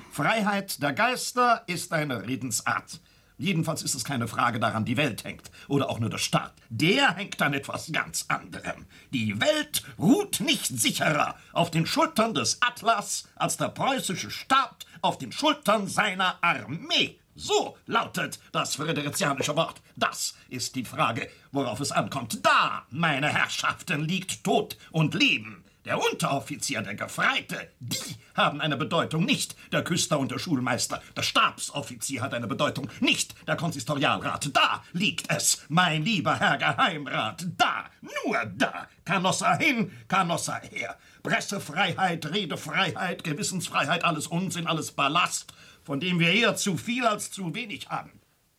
Freiheit der Geister ist eine Redensart. Jedenfalls ist es keine Frage, daran die Welt hängt. Oder auch nur der Staat. Der hängt an etwas ganz anderem. Die Welt ruht nicht sicherer auf den Schultern des Atlas als der preußische Staat auf den Schultern seiner Armee. So lautet das friderizianische Wort. Das ist die Frage, worauf es ankommt. Da, meine Herrschaften, liegt Tod und Leben. Der Unteroffizier, der Gefreite, die haben eine Bedeutung, nicht der Küster und der Schulmeister. Der Stabsoffizier hat eine Bedeutung, nicht der Konsistorialrat. Da liegt es, mein lieber Herr Geheimrat. Da, nur da. Canossa hin, Canossa her. Pressefreiheit, Redefreiheit, Gewissensfreiheit, alles Unsinn, alles Ballast, von dem wir eher zu viel als zu wenig haben.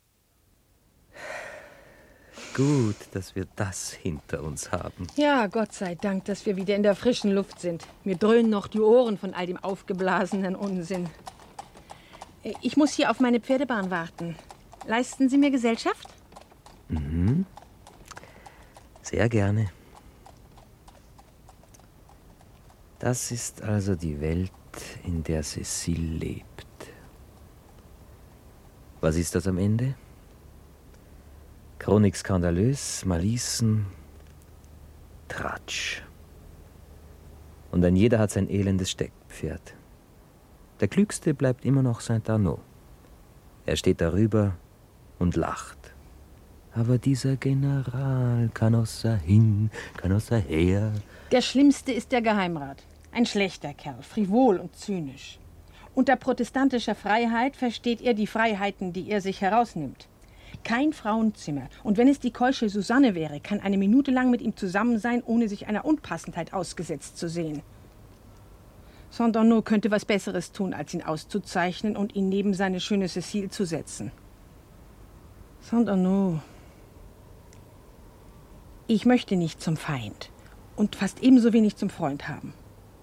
Gut, dass wir das hinter uns haben. Ja, Gott sei Dank, dass wir wieder in der frischen Luft sind. Mir dröhnen noch die Ohren von all dem aufgeblasenen Unsinn. Ich muss hier auf meine Pferdebahn warten. Leisten Sie mir Gesellschaft? Mhm. Sehr gerne. Das ist also die Welt, in der Cécile lebt. Was ist das am Ende? Chronik skandalös, Malicen, Tratsch. Und ein jeder hat sein elendes Steckpferd. Der Klügste bleibt immer noch Saint-Arnaud. Er steht darüber und lacht. Aber dieser General, Canossa hin, Canossa her. Der Schlimmste ist der Geheimrat. Ein schlechter Kerl, frivol und zynisch. Unter protestantischer Freiheit versteht er die Freiheiten, die er sich herausnimmt. Kein Frauenzimmer. Und wenn es die keusche Susanne wäre, kann eine Minute lang mit ihm zusammen sein, ohne sich einer Unpassendheit ausgesetzt zu sehen. Saint-Arnaud könnte was Besseres tun, als ihn auszuzeichnen und ihn neben seine schöne Cécile zu setzen. Saint-Arnaud. Ich möchte nicht zum Feind und fast ebenso wenig zum Freund haben.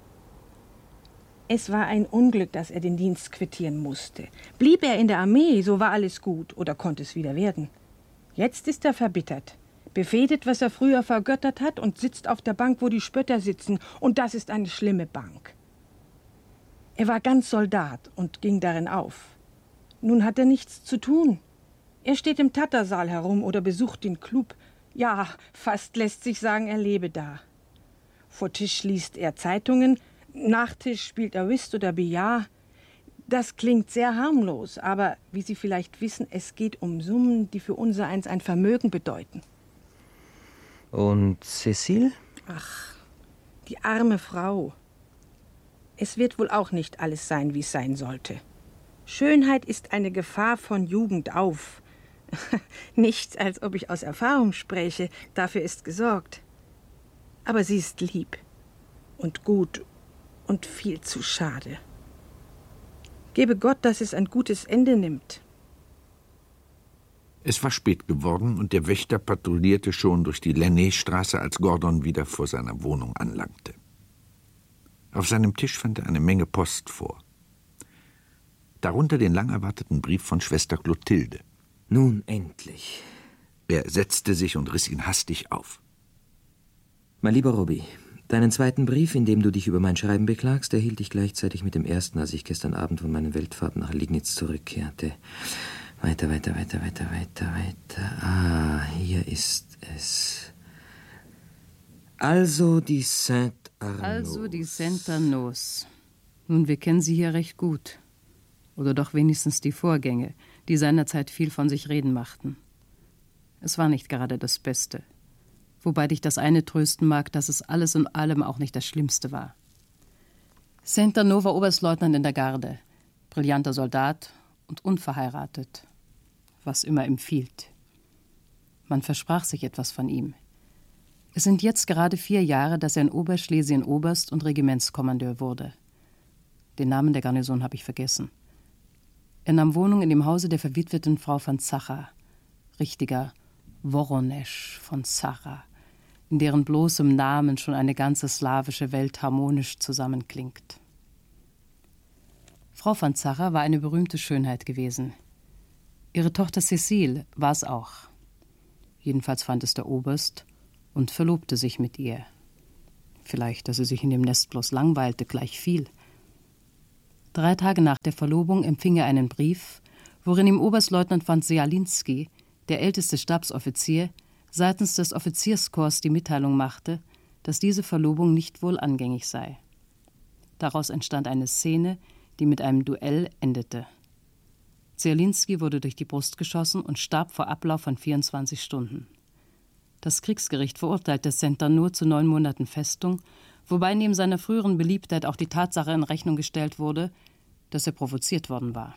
Es war ein Unglück, dass er den Dienst quittieren musste. Blieb er in der Armee, so war alles gut oder konnte es wieder werden. Jetzt ist er verbittert, befehdet, was er früher vergöttert hat und sitzt auf der Bank, wo die Spötter sitzen. Und das ist eine schlimme Bank. Er war ganz Soldat und ging darin auf. Nun hat er nichts zu tun. Er steht im Tattersaal herum oder besucht den Club. Ja, fast lässt sich sagen, er lebe da. Vor Tisch liest er Zeitungen, nach Tisch spielt er Whist oder Billard. Das klingt sehr harmlos, aber wie Sie vielleicht wissen, es geht um Summen, die für unsereins ein Vermögen bedeuten. Und Cécile? Ach, die arme Frau. Es wird wohl auch nicht alles sein, wie es sein sollte. Schönheit ist eine Gefahr von Jugend auf. Nichts, als ob ich aus Erfahrung spräche, dafür ist gesorgt. Aber sie ist lieb und gut und viel zu schade. Gebe Gott, dass es ein gutes Ende nimmt. Es war spät geworden und der Wächter patrouillierte schon durch die Lennay-Straße, als Gordon wieder vor seiner Wohnung anlangte. Auf seinem Tisch fand er eine Menge Post vor. Darunter den lang erwarteten Brief von Schwester Clotilde. Nun endlich. Er setzte sich und riss ihn hastig auf. Mein lieber Robby, deinen zweiten Brief, in dem du dich über mein Schreiben beklagst, erhielt ich gleichzeitig mit dem ersten, als ich gestern Abend von meiner Weltfahrt nach Liegnitz zurückkehrte. Weiter. Ah, hier ist es. Also die Saint-Arnauds. Nun, wir kennen sie hier recht gut. Oder doch wenigstens die Vorgänge, die seinerzeit viel von sich reden machten. Es war nicht gerade das Beste. Wobei dich das eine trösten mag, dass es alles in allem auch nicht das Schlimmste war. Saint-Arnaud war Oberstleutnant in der Garde, brillanter Soldat und unverheiratet, was immer empfiehlt. Man versprach sich etwas von ihm. Es sind jetzt gerade 4 Jahre, dass er in Oberschlesien Oberst und Regimentskommandeur wurde. Den Namen der Garnison habe ich vergessen. Er nahm Wohnung in dem Hause der verwitweten Frau von Zacha, richtiger Woronesch von Zacha, in deren bloßem Namen schon eine ganze slawische Welt harmonisch zusammenklingt. Frau von Zacha war eine berühmte Schönheit gewesen. Ihre Tochter Cécile war es auch. Jedenfalls fand es der Oberst und verlobte sich mit ihr. Vielleicht, dass sie sich in dem Nest bloß langweilte, gleich viel. 3 Tage nach der Verlobung empfing er einen Brief, worin ihm Oberstleutnant von Sealinski, der älteste Stabsoffizier, seitens des Offizierskorps die Mitteilung machte, dass diese Verlobung nicht wohl angängig sei. Daraus entstand eine Szene, die mit einem Duell endete. Sealinski wurde durch die Brust geschossen und starb vor Ablauf von 24 Stunden. Das Kriegsgericht verurteilte Saint-Arnaud zu 9 Monaten Festung, wobei neben seiner früheren Beliebtheit auch die Tatsache in Rechnung gestellt wurde, dass er provoziert worden war.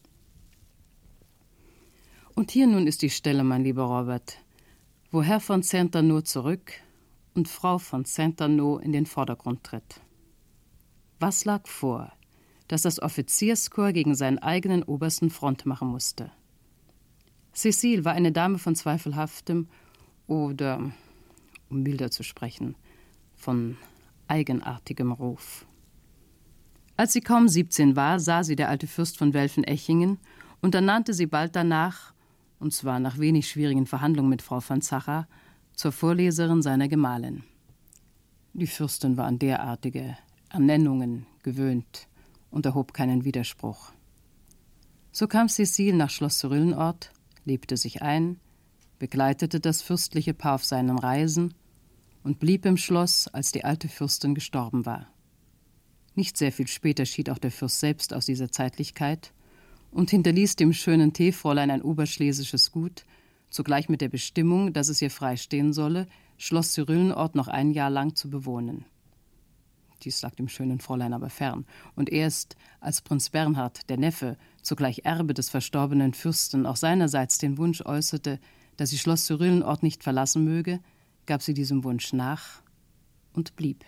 Und hier nun ist die Stelle, mein lieber Robert, wo Herr von Saint-Arnaud zurück und Frau von Saint-Arnaud in den Vordergrund tritt. Was lag vor, dass das Offizierskorps gegen seinen eigenen Obersten Front machen musste? Cécile war eine Dame von zweifelhaftem oder, um milder zu sprechen, von eigenartigem Ruf. Als sie kaum 17 war, sah sie der alte Fürst von Welfen-Echingen und ernannte sie bald danach, und zwar nach wenig schwierigen Verhandlungen mit Frau von Zacher, zur Vorleserin seiner Gemahlin. Die Fürstin war an derartige Ernennungen gewöhnt und erhob keinen Widerspruch. So kam Cécile nach Schloss Cyrillenort, lebte sich ein, begleitete das fürstliche Paar auf seinen Reisen und blieb im Schloss, als die alte Fürstin gestorben war. Nicht sehr viel später schied auch der Fürst selbst aus dieser Zeitlichkeit und hinterließ dem schönen Teefräulein ein oberschlesisches Gut, zugleich mit der Bestimmung, dass es ihr freistehen solle, Schloss Cyrillenort noch 1 Jahr lang zu bewohnen. Dies lag dem schönen Fräulein aber fern, und erst als Prinz Bernhard, der Neffe, zugleich Erbe des verstorbenen Fürsten, auch seinerseits den Wunsch äußerte, dass sie Schloss Cyrillenort nicht verlassen möge, gab sie diesem Wunsch nach und blieb.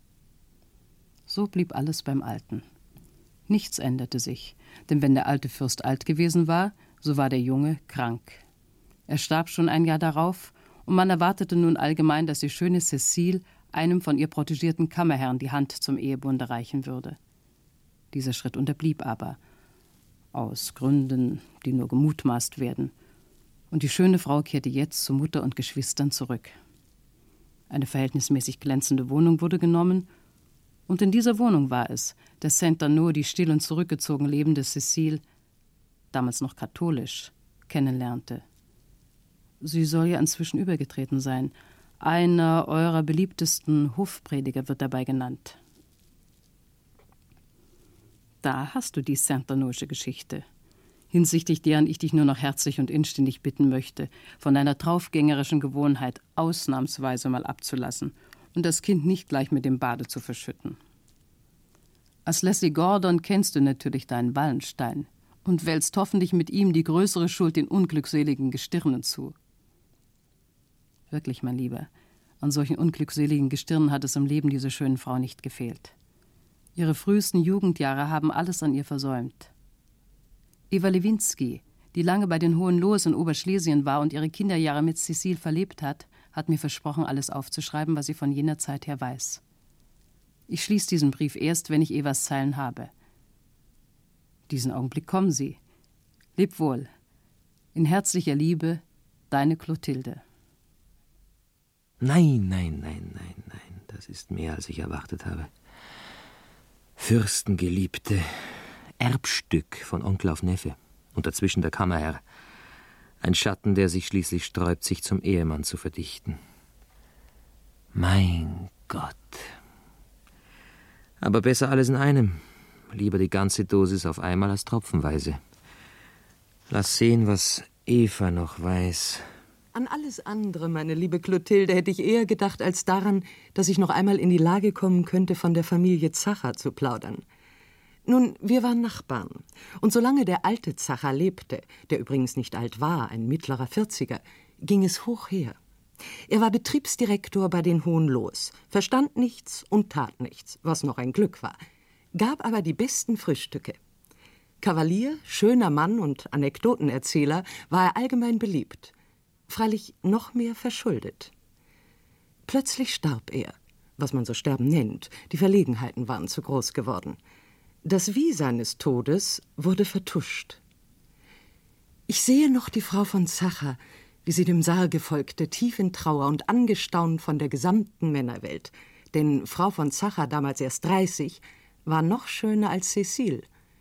So blieb alles beim Alten. Nichts änderte sich, denn wenn der alte Fürst alt gewesen war, so war der Junge krank. Er starb schon 1 Jahr darauf, und man erwartete nun allgemein, dass die schöne Cécile einem von ihr protegierten Kammerherrn die Hand zum Ehebunde reichen würde. Dieser Schritt unterblieb aber, aus Gründen, die nur gemutmaßt werden, und die schöne Frau kehrte jetzt zu Mutter und Geschwistern zurück. Eine verhältnismäßig glänzende Wohnung wurde genommen, und in dieser Wohnung war es, dass Saint-Arnaud die still und zurückgezogen lebende Cécile, damals noch katholisch, kennenlernte. Sie soll ja inzwischen übergetreten sein. Einer eurer beliebtesten Hofprediger wird dabei genannt. Da hast du die Saint-Arnaud'sche Geschichte, hinsichtlich deren ich dich nur noch herzlich und inständig bitten möchte, von deiner draufgängerischen Gewohnheit ausnahmsweise mal abzulassen und das Kind nicht gleich mit dem Bade zu verschütten. Als Leslie Gordon kennst du natürlich deinen Wallenstein und wälzt hoffentlich mit ihm die größere Schuld den unglückseligen Gestirnen zu. Wirklich, mein Lieber, an solchen unglückseligen Gestirnen hat es im Leben dieser schönen Frau nicht gefehlt. Ihre frühesten Jugendjahre haben alles an ihr versäumt. Eva Lewinsky, die lange bei den Hohenlohes in Oberschlesien war und ihre Kinderjahre mit Cécile verlebt hat mir versprochen, alles aufzuschreiben, was sie von jener Zeit her weiß. Ich schließe diesen Brief erst, wenn ich Evas Zeilen habe. Diesen Augenblick kommen sie. Leb wohl. In herzlicher Liebe, deine Clotilde. Nein, das ist mehr, als ich erwartet habe. Fürstengeliebte, Erbstück von Onkel auf Neffe und dazwischen der Kammerherr. Ein Schatten, der sich schließlich sträubt, sich zum Ehemann zu verdichten. Mein Gott. Aber besser alles in einem. Lieber die ganze Dosis auf einmal als tropfenweise. Lass sehen, was Eva noch weiß. An alles andere, meine liebe Clotilde, hätte ich eher gedacht als daran, dass ich noch einmal in die Lage kommen könnte, von der Familie Zacher zu plaudern. Nun, wir waren Nachbarn. Und solange der alte Zacher lebte, der übrigens nicht alt war, ein mittlerer 40er, ging es hoch her. Er war Betriebsdirektor bei den Hohenlohes, verstand nichts und tat nichts, was noch ein Glück war, gab aber die besten Frühstücke. Kavalier, schöner Mann und Anekdotenerzähler war er allgemein beliebt, freilich noch mehr verschuldet. Plötzlich starb er, was man so sterben nennt, die Verlegenheiten waren zu groß geworden. Das Wie seines Todes wurde vertuscht. Ich sehe noch die Frau von Zacher, wie sie dem Sarge folgte, tief in Trauer und angestaunt von der gesamten Männerwelt. Denn Frau von Zacher, damals erst 30, war noch schöner als Cécile,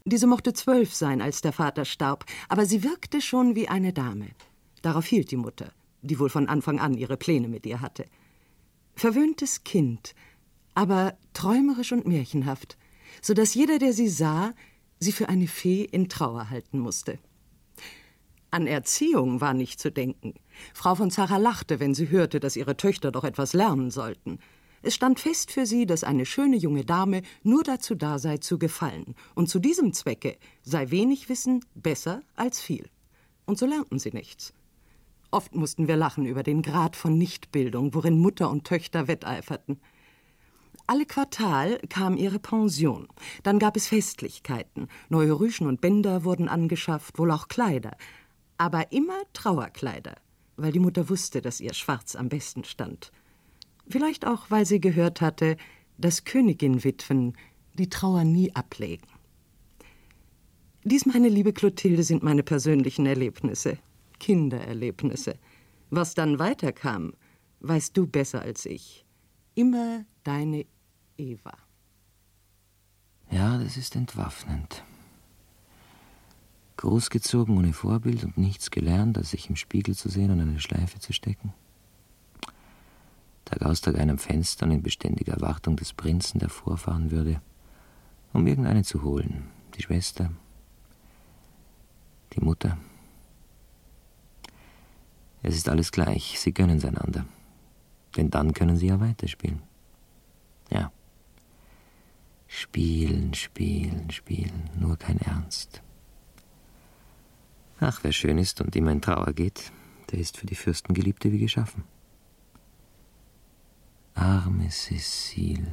Diese mochte 12 sein, als der Vater starb, aber sie wirkte schon wie eine Dame. Darauf hielt die Mutter, die wohl von Anfang an ihre Pläne mit ihr hatte. Verwöhntes Kind, aber träumerisch und märchenhaft, so dass jeder, der sie sah, sie für eine Fee in Trauer halten musste. An Erziehung war nicht zu denken. Frau von Zacher lachte, wenn sie hörte, dass ihre Töchter doch etwas lernen sollten. Es stand fest für sie, dass eine schöne junge Dame nur dazu da sei, zu gefallen. Und zu diesem Zwecke sei wenig Wissen besser als viel. Und so lernten sie nichts. Oft mussten wir lachen über den Grad von Nichtbildung, worin Mutter und Töchter wetteiferten. Alle Quartal kam ihre Pension. Dann gab es Festlichkeiten. Neue Rüschen und Bänder wurden angeschafft, wohl auch Kleider. Aber immer Trauerkleider, weil die Mutter wusste, dass ihr Schwarz am besten stand. Vielleicht auch, weil sie gehört hatte, dass Königin-Witwen die Trauer nie ablegen. Dies, meine liebe Clotilde, sind meine persönlichen Erlebnisse, Kindererlebnisse. Was dann weiterkam, weißt du besser als ich. Immer deine Eva. Ja, das ist entwaffnend. Großgezogen ohne Vorbild und nichts gelernt, als sich im Spiegel zu sehen und eine Schleife zu stecken. Tag aus, Tag ein am Fenster und in beständiger Erwartung des Prinzen, der vorfahren würde, um irgendeinen zu holen. Die Schwester, die Mutter. Es ist alles gleich, sie gönnen es einander. Denn dann können sie ja weiterspielen. Ja. Spielen, spielen, spielen, nur kein Ernst. Ach, wer schön ist und immer in Trauer geht, der ist für die Fürstengeliebte wie geschaffen. Arme Cécile.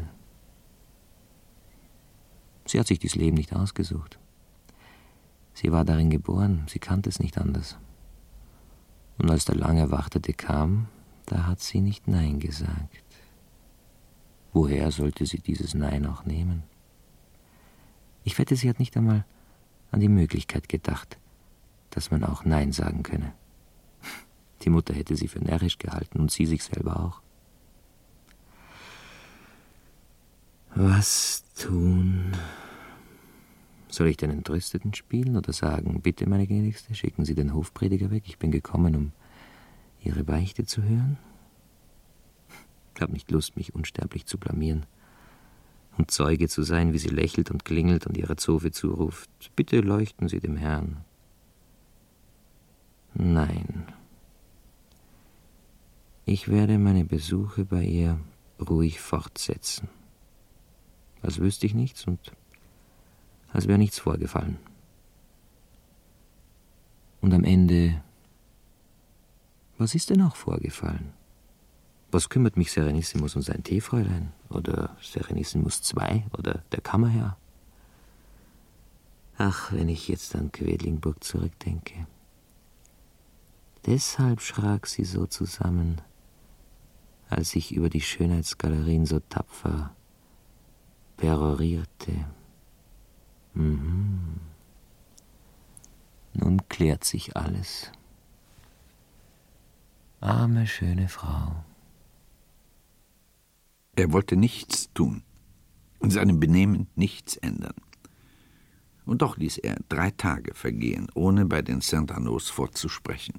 Sie hat sich dieses Leben nicht ausgesucht. Sie war darin geboren, sie kannte es nicht anders. Und als der lang Erwartete kam, da hat sie nicht Nein gesagt. Woher sollte sie dieses Nein auch nehmen? Ich wette, sie hat nicht einmal an die Möglichkeit gedacht, dass man auch Nein sagen könne. Die Mutter hätte sie für närrisch gehalten und sie sich selber auch. Was tun? Soll ich den Entrüsteten spielen oder sagen, bitte, meine Gnädigste, schicken Sie den Hofprediger weg, ich bin gekommen, um Ihre Beichte zu hören? Ich habe nicht Lust, mich unsterblich zu blamieren und Zeuge zu sein, wie sie lächelt und klingelt und ihrer Zofe zuruft, bitte leuchten Sie dem Herrn. Nein. Ich werde meine Besuche bei ihr ruhig fortsetzen. Als wüsste ich nichts und als wäre nichts vorgefallen. Und am Ende, was ist denn auch vorgefallen? Was kümmert mich Serenissimus und sein Teefräulein? Oder Serenissimus II oder der Kammerherr? Ach, wenn ich jetzt an Quedlinburg zurückdenke. Deshalb schrak sie so zusammen, als ich über die Schönheitsgalerien so tapfer perorierte. Nun klärt sich alles. Arme, schöne Frau. Er wollte nichts tun, in seinem Benehmen nichts ändern. Und doch ließ er 3 Tage vergehen, ohne bei den Saint-Arnaud vorzusprechen.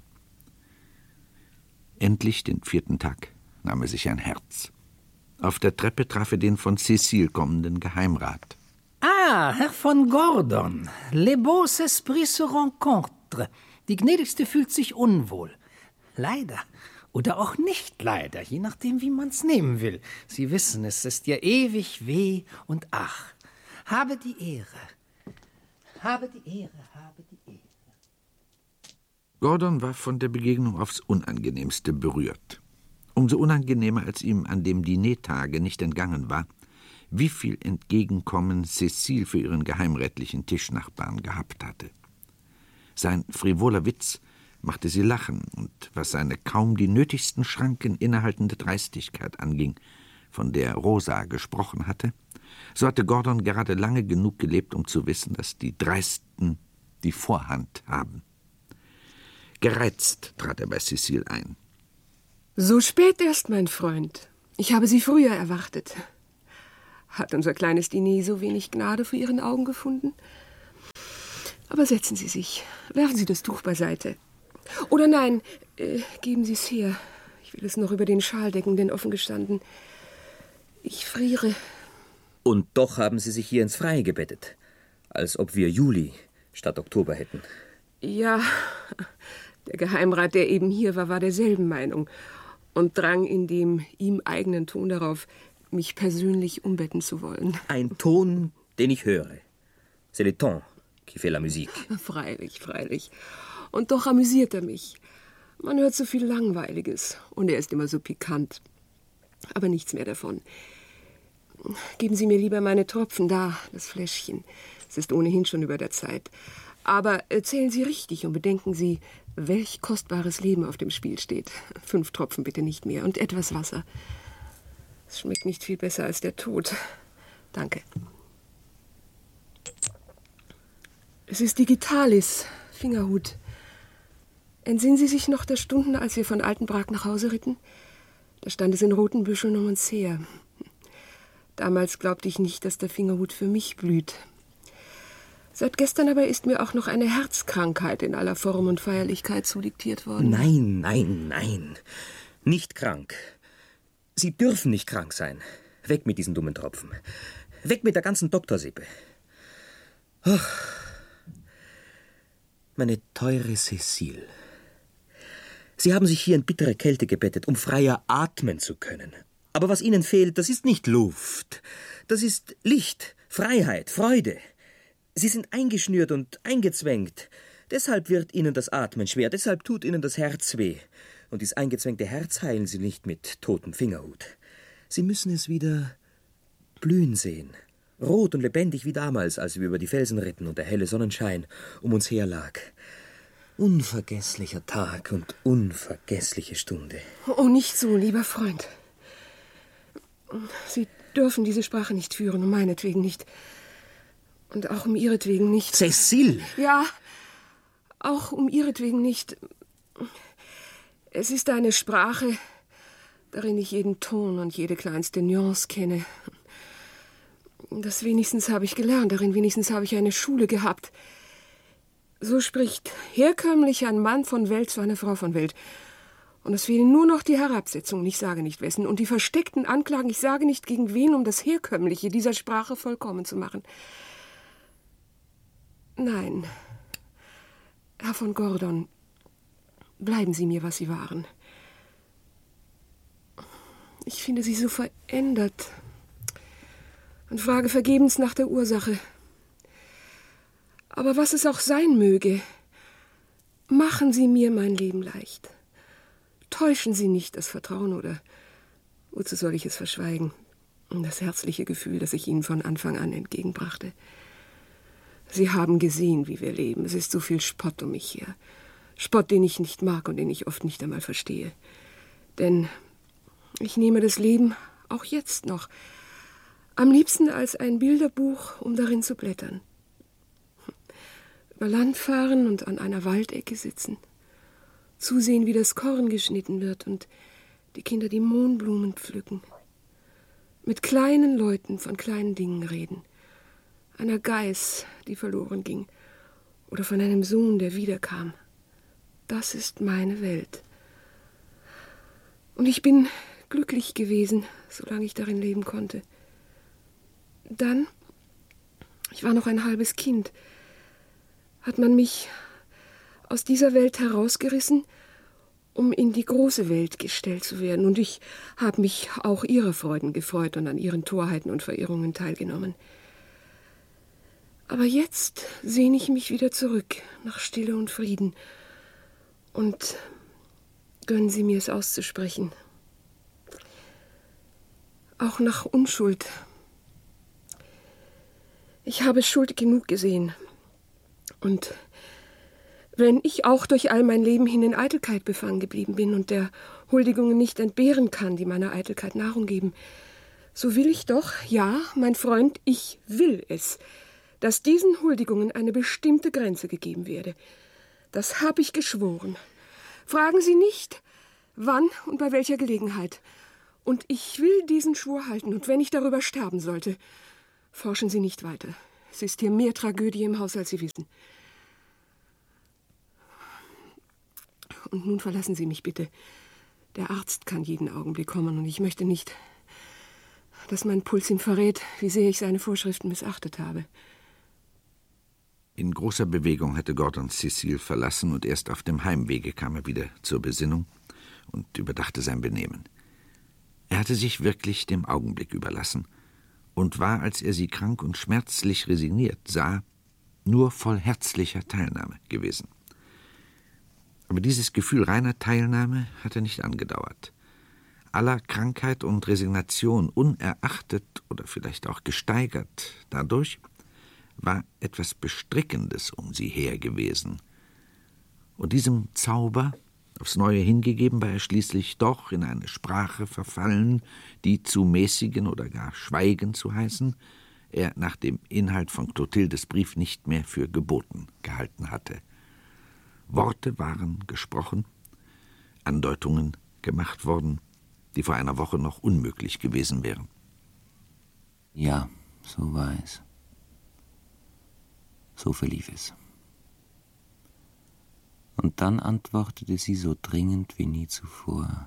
Endlich, den 4. Tag, nahm er sich ein Herz. Auf der Treppe traf er den von Cécile kommenden Geheimrat. Ah, Herr von Gordon, les beaux esprits se rencontrent. Die Gnädigste fühlt sich unwohl. Leider oder auch nicht leider, je nachdem, wie man's nehmen will. Sie wissen, es ist ja ewig weh und ach. Habe die Ehre. Habe die Ehre, habe die Ehre. Gordon war von der Begegnung aufs Unangenehmste berührt. Umso unangenehmer, als ihm an dem Dinertage nicht entgangen war, wie viel Entgegenkommen Cécile für ihren geheimrätlichen Tischnachbarn gehabt hatte. Sein frivoler Witz machte sie lachen, und was seine kaum die nötigsten Schranken innehaltende Dreistigkeit anging, von der Rosa gesprochen hatte, so hatte Gordon gerade lange genug gelebt, um zu wissen, dass die Dreisten die Vorhand haben. Gereizt trat er bei Cécile ein. So spät erst, mein Freund. Ich habe Sie früher erwartet. Hat unser kleines Diner so wenig Gnade vor Ihren Augen gefunden? Aber setzen Sie sich. Werfen Sie das Tuch beiseite. Oder nein, geben Sie es her. Ich will es noch über den Schal decken, den offen gestanden. Ich friere. Und doch haben Sie sich hier ins Freie gebettet. Als ob wir Juli statt Oktober hätten. Ja, der Geheimrat, der eben hier war derselben Meinung und drang in dem ihm eigenen Ton darauf, mich persönlich umbetten zu wollen. Ein Ton, den ich höre. C'est le ton qui fait la musique. Freilich, freilich. Und doch amüsiert er mich. Man hört so viel Langweiliges und er ist immer so pikant. Aber nichts mehr davon. Geben Sie mir lieber meine Tropfen, da, das Fläschchen. Es ist ohnehin schon über der Zeit. Aber zählen Sie richtig und bedenken Sie, welch kostbares Leben auf dem Spiel steht. 5 Tropfen bitte nicht mehr und etwas Wasser. Es schmeckt nicht viel besser als der Tod. Danke. Es ist Digitalis, Fingerhut. Entsinnen Sie sich noch der Stunden, als wir von Altenbrak nach Hause ritten? Da stand es in roten Büscheln um uns her. Damals glaubte ich nicht, dass der Fingerhut für mich blüht. Seit gestern aber ist mir auch noch eine Herzkrankheit in aller Form und Feierlichkeit zudiktiert worden. Nein, nein, nein. Nicht krank. Sie dürfen nicht krank sein. Weg mit diesen dummen Tropfen. Weg mit der ganzen Doktorsippe. Ach, meine teure Cécile. Sie haben sich hier in bittere Kälte gebettet, um freier atmen zu können. Aber was Ihnen fehlt, das ist nicht Luft. Das ist Licht, Freiheit, Freude. Sie sind eingeschnürt und eingezwängt. Deshalb wird Ihnen das Atmen schwer, deshalb tut Ihnen das Herz weh. Und dieses eingezwängte Herz heilen Sie nicht mit totem Fingerhut. Sie müssen es wieder blühen sehen. Rot und lebendig wie damals, als wir über die Felsen ritten und der helle Sonnenschein um uns her lag. Unvergesslicher Tag und unvergessliche Stunde. Oh, nicht so, lieber Freund. Sie dürfen diese Sprache nicht führen, um meinetwegen nicht. Und auch um ihretwegen nicht. Cécile! Ja, auch um ihretwegen nicht. Es ist eine Sprache, darin ich jeden Ton und jede kleinste Nuance kenne. Das wenigstens habe ich gelernt, darin wenigstens habe ich eine Schule gehabt. So spricht herkömmlich ein Mann von Welt zu einer Frau von Welt. Und es fehlen nur noch die Herabsetzungen, ich sage nicht wessen, und die versteckten Anklagen, ich sage nicht gegen wen, um das Herkömmliche dieser Sprache vollkommen zu machen. Nein, Herr von Gordon, bleiben Sie mir, was Sie waren. Ich finde Sie so verändert und frage vergebens nach der Ursache. Aber was es auch sein möge, machen Sie mir mein Leben leicht. Täuschen Sie nicht das Vertrauen oder wozu soll ich es verschweigen? Das herzliche Gefühl, das ich Ihnen von Anfang an entgegenbrachte. Sie haben gesehen, wie wir leben. Es ist so viel Spott um mich her. Spott, den ich nicht mag und den ich oft nicht einmal verstehe. Denn ich nehme das Leben auch jetzt noch am liebsten als ein Bilderbuch, um darin zu blättern. Über Land fahren und an einer Waldecke sitzen. Zusehen, wie das Korn geschnitten wird und die Kinder die Mohnblumen pflücken. Mit kleinen Leuten von kleinen Dingen reden. Einer Geiß, die verloren ging. Oder von einem Sohn, der wiederkam. Das ist meine Welt. Und ich bin glücklich gewesen, solange ich darin leben konnte. Dann, ich war noch ein halbes Kind, hat man mich aus dieser Welt herausgerissen, um in die große Welt gestellt zu werden. Und ich habe mich auch ihrer Freuden gefreut und an ihren Torheiten und Verirrungen teilgenommen. Aber jetzt sehne ich mich wieder zurück nach Stille und Frieden. Und gönnen Sie mir es auszusprechen. Auch nach Unschuld. Ich habe Schuld genug gesehen. Und wenn ich auch durch all mein Leben hin in Eitelkeit befangen geblieben bin und der Huldigungen nicht entbehren kann, die meiner Eitelkeit Nahrung geben, so will ich doch, ja, mein Freund, ich will es, dass diesen Huldigungen eine bestimmte Grenze gegeben werde. Das habe ich geschworen. Fragen Sie nicht, wann und bei welcher Gelegenheit. Und ich will diesen Schwur halten, und wenn ich darüber sterben sollte, forschen Sie nicht weiter. Es ist hier mehr Tragödie im Haus, als Sie wissen. Und nun verlassen Sie mich bitte. Der Arzt kann jeden Augenblick kommen und ich möchte nicht, dass mein Puls ihm verrät, wie sehr ich seine Vorschriften missachtet habe. In großer Bewegung hatte Gordon Cecile verlassen und erst auf dem Heimwege kam er wieder zur Besinnung und überdachte sein Benehmen. Er hatte sich wirklich dem Augenblick überlassen und war, als er sie krank und schmerzlich resigniert sah, nur voll herzlicher Teilnahme gewesen. Aber dieses Gefühl reiner Teilnahme hatte nicht angedauert. Aller Krankheit und Resignation unerachtet oder vielleicht auch gesteigert dadurch, war etwas Bestrickendes um sie her gewesen. Und diesem Zauber, aufs Neue hingegeben, war er schließlich doch in eine Sprache verfallen, die zu mäßigen oder gar schweigen zu heißen, er nach dem Inhalt von Clotildes Brief nicht mehr für geboten gehalten hatte. Worte waren gesprochen, Andeutungen gemacht worden, die vor einer Woche noch unmöglich gewesen wären. Ja, so war es. So verlief es. Und dann antwortete sie so dringend wie nie zuvor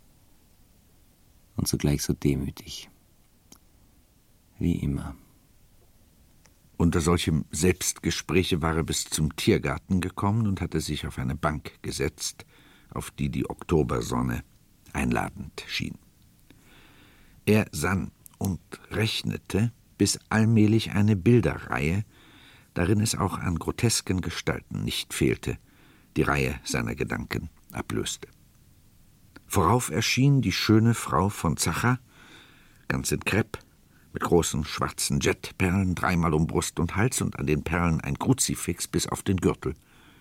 und zugleich so demütig, wie immer. Unter solchem Selbstgespräche war er bis zum Tiergarten gekommen und hatte sich auf eine Bank gesetzt, auf die die Oktobersonne einladend schien. Er sann und rechnete, bis allmählich eine Bilderreihe, darin es auch an grotesken Gestalten nicht fehlte, die Reihe seiner Gedanken ablöste. Vorauf erschien die schöne Frau von Zacha, ganz in Krepp, mit großen schwarzen Jetperlen, 3-mal um Brust und Hals und an den Perlen ein Kruzifix bis auf den Gürtel.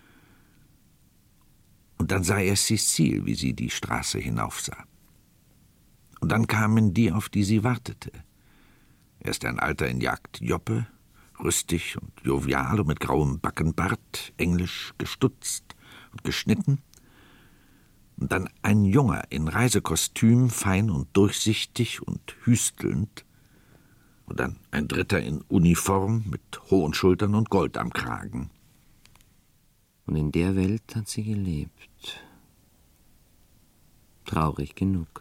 Und dann sah er Cecile, wie sie die Straße hinaufsah. Und dann kamen die, auf die sie wartete. Erst ein Alter in Jagdjoppe, rüstig und jovial und mit grauem Backenbart, englisch gestutzt und geschnitten. Und dann ein Junger in Reisekostüm, fein und durchsichtig und hüstelnd. Und dann ein Dritter in Uniform mit hohen Schultern und Gold am Kragen. Und in der Welt hat sie gelebt. Traurig genug.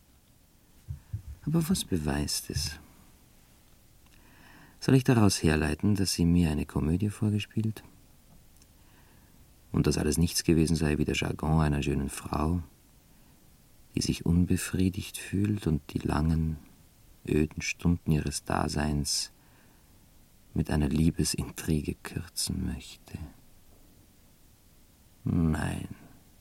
Aber was beweist es? Soll ich daraus herleiten, dass sie mir eine Komödie vorgespielt? Und dass alles nichts gewesen sei wie der Jargon einer schönen Frau, die sich unbefriedigt fühlt und die langen, öden Stunden ihres Daseins mit einer Liebesintrige kürzen möchte? Nein.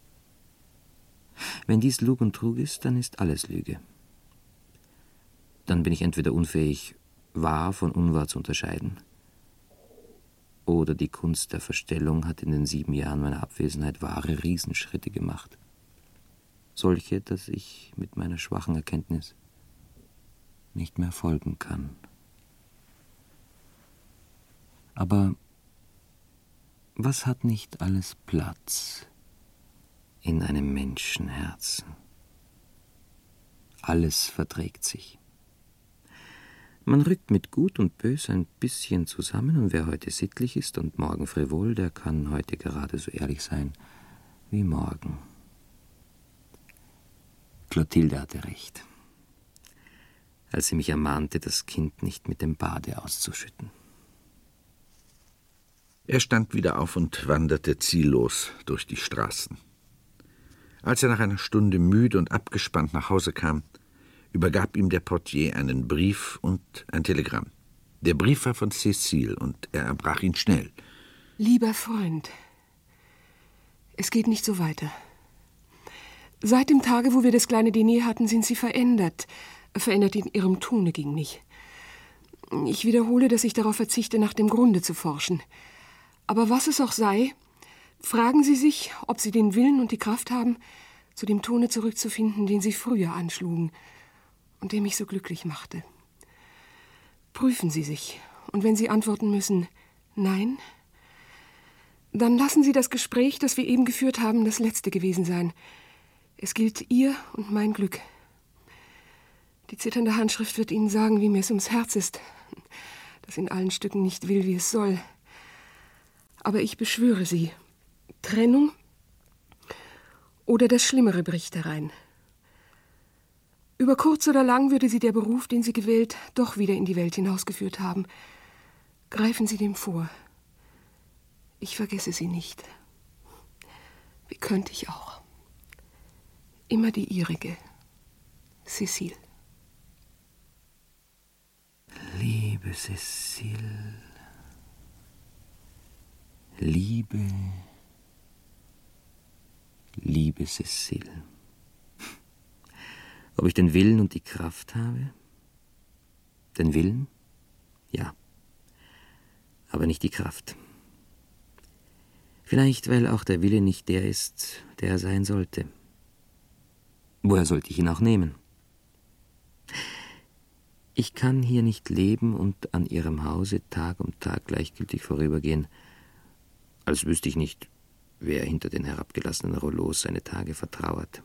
Wenn dies Lug und Trug ist, dann ist alles Lüge. Dann bin ich entweder unfähig, wahr von unwahr zu unterscheiden, oder die Kunst der Verstellung hat in den 7 Jahren meiner Abwesenheit wahre Riesenschritte gemacht. Solche, dass ich mit meiner schwachen Erkenntnis nicht mehr folgen kann. Aber was hat nicht alles Platz in einem Menschenherzen? Alles verträgt sich. Man rückt mit Gut und Bös ein bisschen zusammen, und wer heute sittlich ist und morgen frivol, der kann heute gerade so ehrlich sein wie morgen. Clotilde hatte recht, als sie mich ermahnte, das Kind nicht mit dem Bade auszuschütten. Er stand wieder auf und wanderte ziellos durch die Straßen. Als er nach einer Stunde müde und abgespannt nach Hause kam, übergab ihm der Portier einen Brief und ein Telegramm. Der Brief war von Cecile und er erbrach ihn schnell. Lieber Freund, es geht nicht so weiter. Seit dem Tage, wo wir das kleine Diner hatten, sind Sie verändert. Verändert in Ihrem Tone gegen mich. Ich wiederhole, dass ich darauf verzichte, nach dem Grunde zu forschen. Aber was es auch sei, fragen Sie sich, ob Sie den Willen und die Kraft haben, zu dem Tone zurückzufinden, den Sie früher anschlugen und der mich so glücklich machte. Prüfen Sie sich, und wenn Sie antworten müssen, nein, dann lassen Sie das Gespräch, das wir eben geführt haben, das letzte gewesen sein. Es gilt Ihr und mein Glück. Die zitternde Handschrift wird Ihnen sagen, wie mir es ums Herz ist, das in allen Stücken nicht will, wie es soll. Aber ich beschwöre Sie, Trennung Oder das Schlimmere bricht herein. Über kurz oder lang würde Sie der Beruf, den Sie gewählt, doch wieder in die Welt hinausgeführt haben. Greifen Sie dem vor. Ich vergesse Sie nicht. Wie könnte ich auch? Immer die Ihrige, Cécile. Liebe Cécile, liebe Cécile. Ob ich den Willen und die Kraft habe? Den Willen? Ja. Aber nicht die Kraft. Vielleicht, weil auch der Wille nicht der ist, der er sein sollte. Woher sollte ich ihn auch nehmen? Ich kann hier nicht leben und an ihrem Hause Tag um Tag gleichgültig vorübergehen, als wüsste ich nicht, wer hinter den herabgelassenen Rollos seine Tage vertrauert.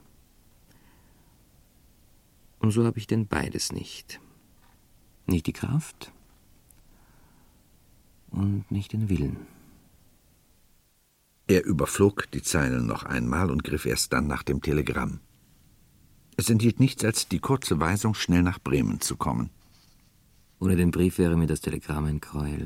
Und so habe ich denn beides nicht. Nicht die Kraft und nicht den Willen. Er überflog die Zeilen noch einmal und griff erst dann nach dem Telegramm. Es enthielt nichts als die kurze Weisung, schnell nach Bremen zu kommen. Ohne den Brief wäre mir das Telegramm ein Gräuel.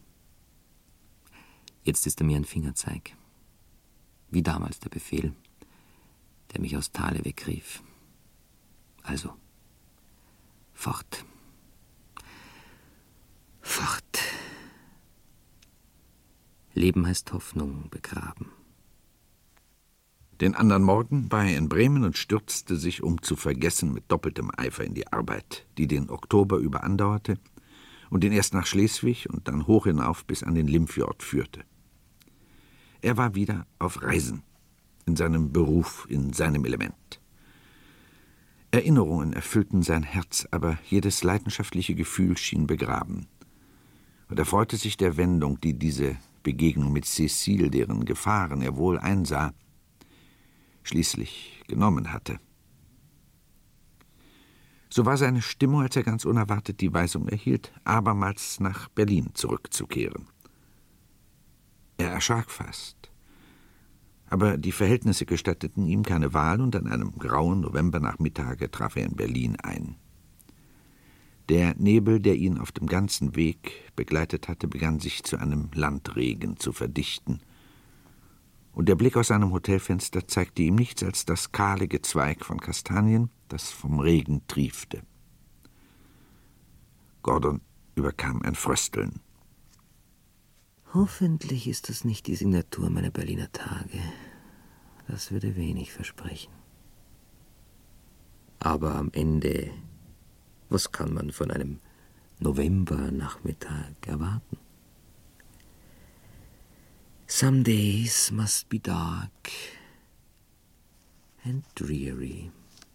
Jetzt ist er mir ein Fingerzeig. Wie damals der Befehl, der mich aus Thale wegrief. Also, fort. Fort. Leben heißt Hoffnung begraben. Den anderen Morgen war er in Bremen und stürzte sich, um zu vergessen, mit doppeltem Eifer in die Arbeit, die den Oktober über andauerte und ihn erst nach Schleswig und dann hoch hinauf bis an den Limfjord führte. Er war wieder auf Reisen, in seinem Beruf, in seinem Element. Erinnerungen erfüllten sein Herz, aber jedes leidenschaftliche Gefühl schien begraben. Und er freute sich der Wendung, die diese Begegnung mit Cécile, deren Gefahren er wohl einsah, schließlich genommen hatte. So war seine Stimmung, als er ganz unerwartet die Weisung erhielt, abermals nach Berlin zurückzukehren. Er erschrak fast, aber die Verhältnisse gestatteten ihm keine Wahl, und an einem grauen Novembernachmittage traf er in Berlin ein. Der Nebel, der ihn auf dem ganzen Weg begleitet hatte, begann sich zu einem Landregen zu verdichten, und der Blick aus seinem Hotelfenster zeigte ihm nichts als das kahle Gezweig von Kastanien, das vom Regen triefte. Gordon überkam ein Frösteln. Hoffentlich ist das nicht die Signatur meiner Berliner Tage. Das würde wenig versprechen. Aber am Ende, was kann man von einem Novembernachmittag erwarten? Some days must be dark and dreary.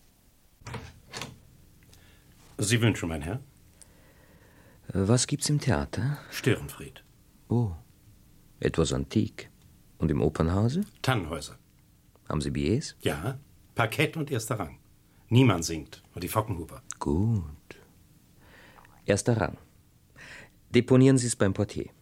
Sie wünschen, mein Herr? Was gibt's im Theater? Störenfried. Oh, etwas antik. Und im Opernhause? Tannenhäuser. Haben Sie Billets? Ja, Parkett und erster Rang. Niemand singt, nur die Fockenhuber. Gut. Erster Rang. Deponieren Sie es beim Portier.